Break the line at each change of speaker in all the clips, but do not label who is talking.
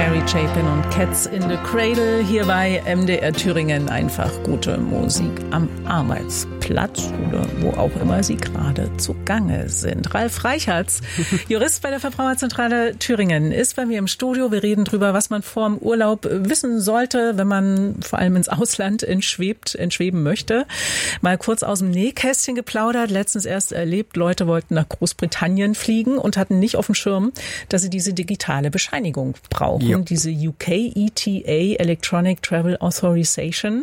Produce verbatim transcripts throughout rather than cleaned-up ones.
Mary Chapin und Cats in the Cradle hier bei M D R Thüringen. Einfach gute Musik am Arbeitsplatz oder wo auch immer Sie gerade zugange sind. Ralf Reichertz, Jurist bei der Verbraucherzentrale Thüringen, ist bei mir im Studio. Wir reden drüber, was man vor dem Urlaub wissen sollte, wenn man vor allem ins Ausland entschwebt, entschweben möchte. Mal kurz aus dem Nähkästchen geplaudert, letztens erst erlebt, Leute wollten nach Großbritannien fliegen und hatten nicht auf dem Schirm, dass sie diese digitale Bescheinigung brauchen, ja. Diese U K E T A, Electronic Travel Authorization.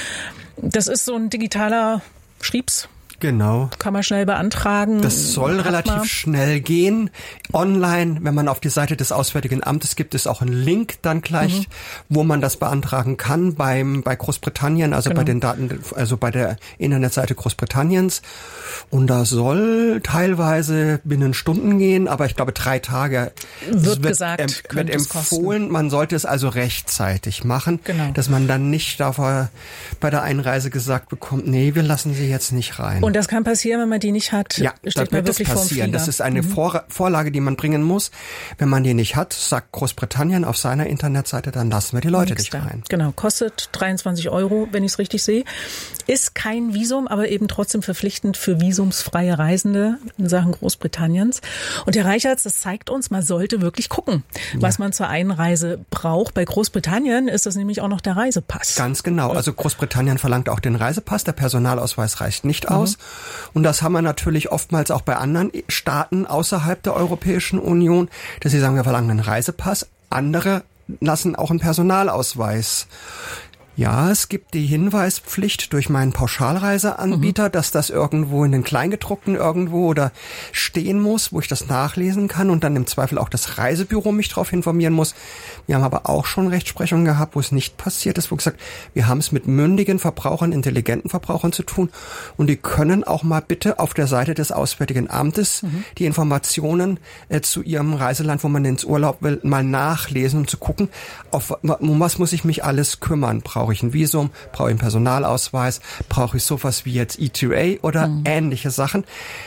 Das ist so ein digitaler Schriebs.
Genau.
Kann man schnell beantragen.
Das soll relativ
man.
schnell gehen. Online, wenn man auf die Seite des Auswärtigen Amtes gibt, ist auch ein Link dann gleich, mhm. wo man das beantragen kann beim bei Großbritannien, also genau. bei den Daten, also bei der Internetseite Großbritanniens. Und da soll teilweise binnen Stunden gehen, aber ich glaube drei Tage
wird,
wird
gesagt,
em- wird empfohlen. Man sollte es also rechtzeitig machen,
genau.
dass man dann nicht davor bei der Einreise gesagt bekommt, nee, wir lassen Sie jetzt nicht rein.
Und das kann passieren, wenn man die nicht hat.
Ja,
steht
das wird das passieren. Das ist eine mhm. Vor- Vorlage, die man bringen muss. Wenn man die nicht hat, sagt Großbritannien auf seiner Internetseite, dann lassen wir die Leute nicht rein.
Genau, kostet dreiundzwanzig Euro, wenn ich es richtig sehe. Ist kein Visum, aber eben trotzdem verpflichtend für visumsfreie Reisende in Sachen Großbritanniens. Und Herr Reichertz, das zeigt uns, man sollte wirklich gucken, ja. was man zur Einreise braucht. Bei Großbritannien ist das nämlich auch noch der Reisepass.
Ganz genau. Also Großbritannien verlangt auch den Reisepass. Der Personalausweis reicht nicht mhm. aus. Und das haben wir natürlich oftmals auch bei anderen Staaten außerhalb der Europäischen Union, dass sie sagen, wir verlangen einen Reisepass. Andere lassen auch einen Personalausweis. Ja, es gibt die Hinweispflicht durch meinen Pauschalreiseanbieter, mhm. dass das irgendwo in den Kleingedruckten irgendwo oder stehen muss, wo ich das nachlesen kann und dann im Zweifel auch das Reisebüro mich darauf informieren muss. Wir haben aber auch schon Rechtsprechungen gehabt, wo es nicht passiert ist, wo gesagt, wir haben es mit mündigen Verbrauchern, intelligenten Verbrauchern zu tun und die können auch mal bitte auf der Seite des Auswärtigen Amtes mhm. die Informationen äh, zu ihrem Reiseland, wo man ins Urlaub will, mal nachlesen, um zu gucken, auf, um was muss ich mich alles kümmern. Brauche ich ein Visum? Brauche ich einen Personalausweis? Brauche ich sowas wie jetzt E T A oder mhm. ähnliche Sachen?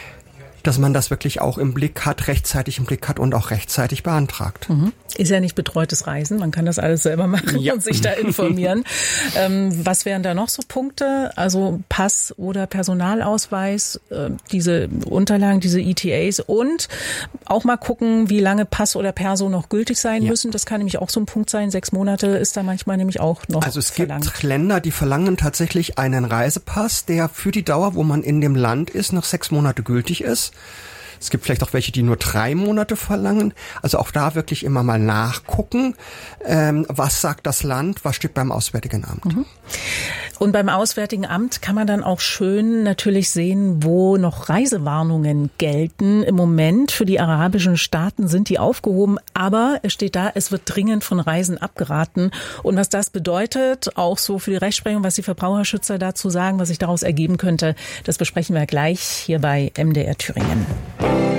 Dass man das wirklich auch im Blick hat, rechtzeitig im Blick hat und auch rechtzeitig beantragt.
Mhm. Ist ja nicht betreutes Reisen, man kann das alles selber machen ja. und sich da informieren. ähm, was wären da noch so Punkte? Also Pass oder Personalausweis, äh, diese Unterlagen, diese E T As und auch mal gucken, wie lange Pass oder Perso noch gültig sein ja. müssen. Das kann nämlich auch so ein Punkt sein. Sechs Monate ist da manchmal nämlich auch noch
Also es
verlangt.
gibt Länder, die verlangen tatsächlich einen Reisepass, der für die Dauer, wo man in dem Land ist, noch sechs Monate gültig ist. Es gibt vielleicht auch welche, die nur drei Monate verlangen. Also auch da wirklich immer mal nachgucken, ähm, was sagt das Land, was steht beim Auswärtigen Amt.
Mhm. Und beim Auswärtigen Amt kann man dann auch schön natürlich sehen, wo noch Reisewarnungen gelten. Im Moment für die arabischen Staaten sind die aufgehoben, aber es steht da, es wird dringend von Reisen abgeraten. Und was das bedeutet, auch so für die Rechtsprechung, was die Verbraucherschützer dazu sagen, was sich daraus ergeben könnte, das besprechen wir gleich hier bei M D R Thüringen.